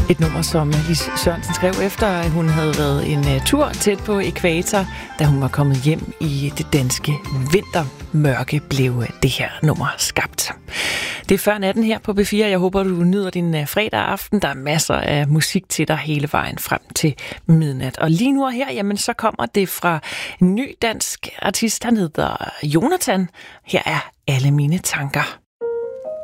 Et nummer, som Lis Sørensen skrev efter, at hun havde været en tur tæt på ækvator, da hun var kommet hjem i det danske vintermørke, blev det her nummer skabt. Det er før natten her på B4. Jeg håber, du nyder din fredag aften. Der er masser af musik til dig hele vejen frem til midnat. Og lige nu og her, jamen, så kommer det fra en ny dansk artist, han hedder Jonathan. Her er Alle mine tanker.